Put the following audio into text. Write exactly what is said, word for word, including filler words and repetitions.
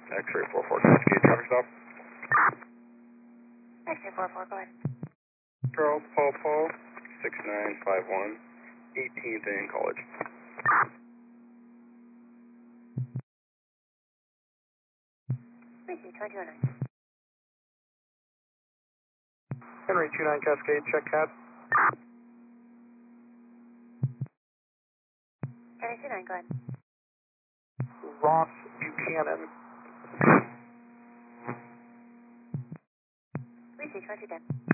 X-ray four four, Cascade, traffic stop. X-ray four four, go ahead. Charles Paul Paul, six nine five one, eighteenth and College. Three two two nine. Henry two nine Cascade, check cab. Henry two nine, go ahead. Ross Buchanan. Three six one two ten.